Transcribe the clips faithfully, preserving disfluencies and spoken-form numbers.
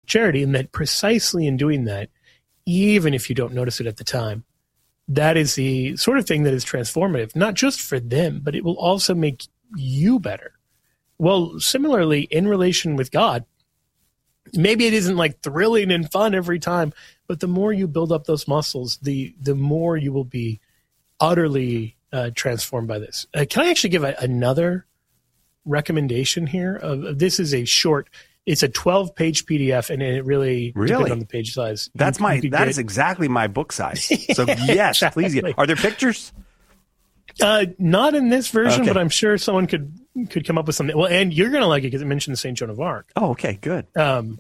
charity, and that precisely in doing that, even if you don't notice it at the time, that is the sort of thing that is transformative, not just for them, but it will also make you better. Well, similarly, in relation with God, maybe it isn't like thrilling and fun every time, but the more you build up those muscles, the the more you will be utterly uh, transformed by this. Uh, can I actually give a, another recommendation here? Uh, this is a short, it's a twelve-page P D F, and it really, really? depends on the page size. That's you, my, you that get, is exactly my book size. So yes, exactly. please get, are there pictures? Uh, not in this version, Okay. but I'm sure someone could could come up with something. Well, and you're going to like it because it mentions Saint Joan of Arc. Oh, okay, good. Um,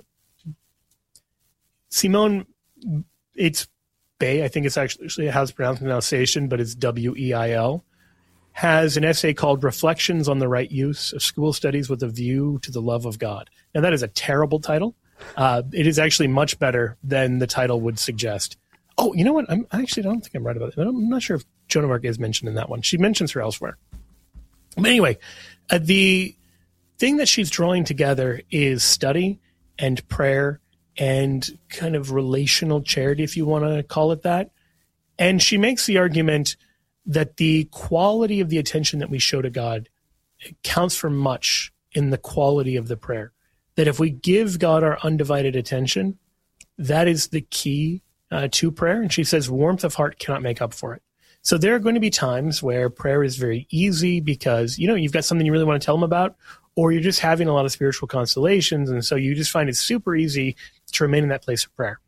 Simone, it's Bay, I think it's actually how it's pronounced pronunciation, but it's W E I L, has an essay called Reflections on the Right Use of School Studies with a View to the Love of God. Now, that is a terrible title. Uh, it is actually much better than the title would suggest. Oh, you know what? I'm I actually don't think I'm right about it. I'm not sure if Joan of Arc is mentioned in that one. She mentions her elsewhere. But anyway, uh, the thing that she's drawing together is study and prayer and kind of relational charity, if you want to call it that. And she makes the argument that the quality of the attention that we show to God counts for much in the quality of the prayer. That if we give God our undivided attention, that is the key uh, to prayer. And she says warmth of heart cannot make up for it. So there are going to be times where prayer is very easy because, you know, you've got something you really want to tell them about, or you're just having a lot of spiritual constellations, and so you just find it super easy to remain in that place of prayer.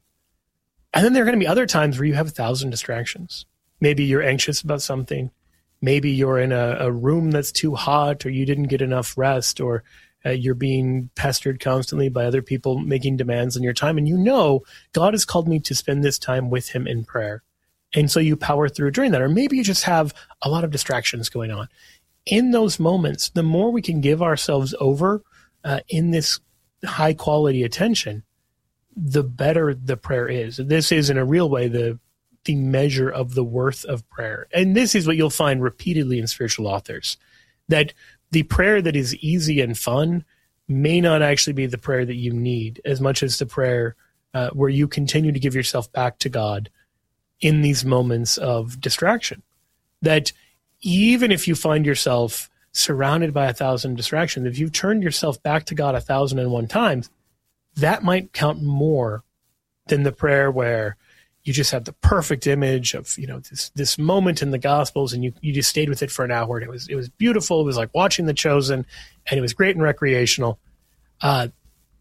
And then there are going to be other times where you have a thousand distractions. Maybe you're anxious about something. Maybe you're in a, a room that's too hot, or you didn't get enough rest, or uh, you're being pestered constantly by other people making demands on your time. And you know, God has called me to spend this time with him in prayer. And so you power through during that. Or maybe you just have a lot of distractions going on. In those moments, the more we can give ourselves over uh, in this high quality attention, the better the prayer is. This is, in a real way, the the measure of the worth of prayer. And this is what you'll find repeatedly in spiritual authors, that the prayer that is easy and fun may not actually be the prayer that you need as much as the prayer uh, where you continue to give yourself back to God in these moments of distraction. That even if you find yourself surrounded by a thousand distractions, if you've turned yourself back to God a thousand and one times, that might count more than the prayer where you just have the perfect image of, you know, this this moment in the Gospels, and you, you just stayed with it for an hour, and it was it was beautiful. It was like watching The Chosen, and it was great and recreational. Uh,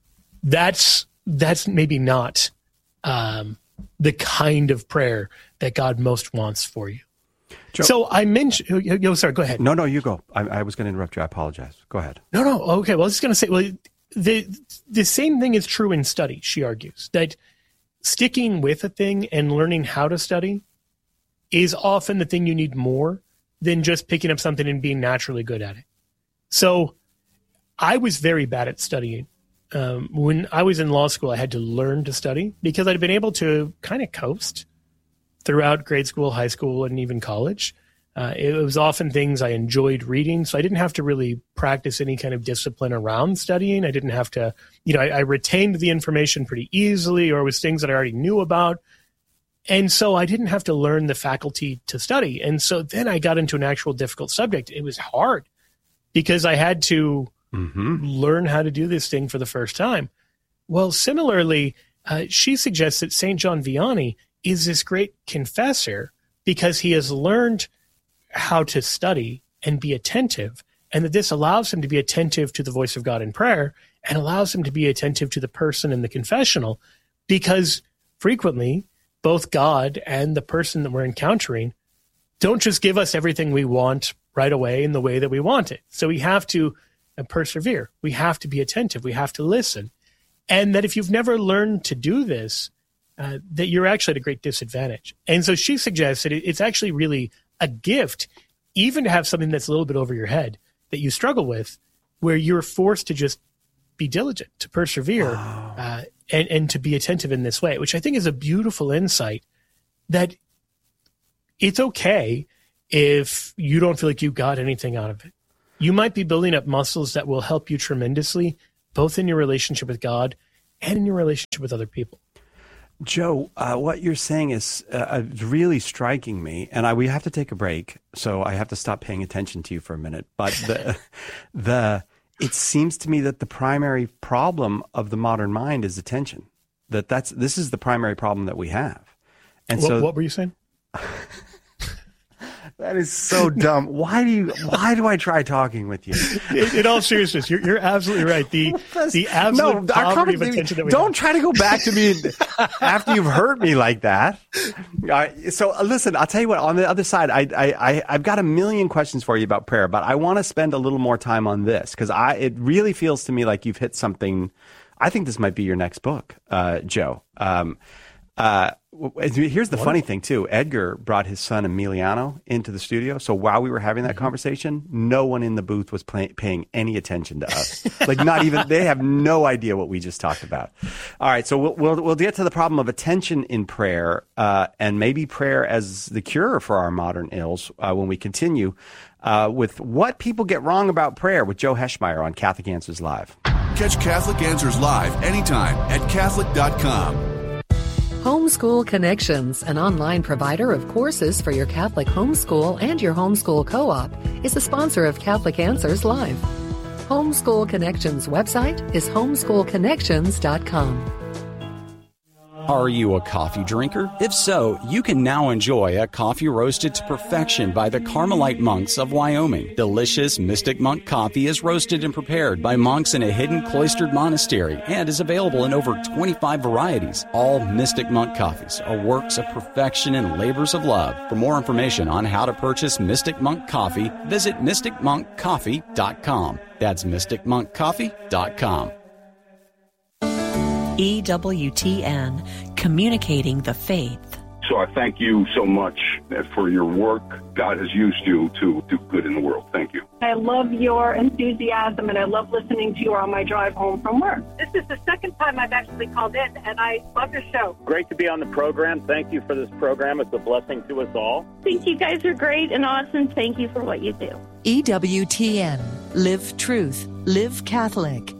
that's that's maybe not um, the kind of prayer that God most wants for you. Joe, so I mentioned, yo, sorry, go ahead. No, no, you go. I, I was going to interrupt you. I apologize. Go ahead. No, no, okay. Well, I was just going to say, well, the the same thing is true in study. She argues that sticking with a thing and learning how to study is often the thing you need more than just picking up something and being naturally good at it. So I was very bad at studying. Um, when I was in law school, I had to learn to study because I'd been able to kind of coast throughout grade school, high school, and even college. Uh, it was often things I enjoyed reading, so I didn't have to really practice any kind of discipline around studying. I didn't have to, you know, I, I retained the information pretty easily, or it was things that I already knew about. And so I didn't have to learn the faculty to study. And so then I got into an actual difficult subject. It was hard because I had to mm-hmm. learn how to do this thing for the first time. Well, similarly, uh, she suggests that Saint John Vianney is this great confessor because he has learned how to study and be attentive, and that this allows him to be attentive to the voice of God in prayer and allows him to be attentive to the person in the confessional, because frequently both God and the person that we're encountering don't just give us everything we want right away in the way that we want it. So we have to persevere. We have to be attentive. We have to listen. And that if you've never learned to do this, uh, that you're actually at a great disadvantage. And so she suggests that it's actually really a gift, even to have something that's a little bit over your head that you struggle with, where you're forced to just be diligent, to persevere, wow. uh, and, and to be attentive in this way, which I think is a beautiful insight, that it's okay if you don't feel like you got anything out of it. You might be building up muscles that will help you tremendously, both in your relationship with God and in your relationship with other people. Joe, uh, what you're saying is uh, really striking me, and I, we have to take a break, so I have to stop paying attention to you for a minute. But the, the it seems to me that the primary problem of the modern mind is attention. That that's this is the primary problem that we have. And what, so, what were you saying? That is so dumb. Why do you? Why do I try talking with you? In, in all seriousness, you're, you're absolutely right. The the absolute no, poverty of attention that we don't have. try to go back to me after you've hurt me like that. Uh, so uh, listen, I'll tell you what. On the other side, I, I I I've got a million questions for you about prayer, but I want to spend a little more time on this because I it really feels to me like you've hit something. I think this might be your next book, uh, Joe. Um, Uh, here's the funny thing too. Edgar brought his son Emiliano into the studio. So while we were having that conversation, no one in the booth was pay- paying any attention to us. Like not even, they have no idea what we just talked about. All right. So we'll, we'll, we'll get to the problem of attention in prayer, uh, and maybe prayer as the cure for our modern ills, uh, when we continue, uh, with what people get wrong about prayer with Joe Heschmeyer on Catholic Answers Live. Catch Catholic Answers Live anytime at Catholic dot com. Homeschool Connections, an online provider of courses for your Catholic homeschool and your homeschool co-op, is a sponsor of Catholic Answers Live. Homeschool Connections website is homeschool connections dot com. Are you a coffee drinker? If so, you can now enjoy a coffee roasted to perfection by the Carmelite monks of Wyoming. Delicious Mystic Monk coffee is roasted and prepared by monks in a hidden cloistered monastery and is available in over twenty-five varieties. All Mystic Monk coffees are works of perfection and labors of love. For more information on how to purchase Mystic Monk coffee, visit mystic monk coffee dot com. That's mystic monk coffee dot com. E W T N, communicating the faith. So I thank you so much for your work. God has used you to do good in the world. Thank you. I love your enthusiasm, and I love listening to you on my drive home from work. This is the second time I've actually called in, and I love your show. Great to be on the program. Thank you for this program. It's a blessing to us all. I think you guys are great and awesome. Thank you for what you do. E W T N, live truth, live Catholic.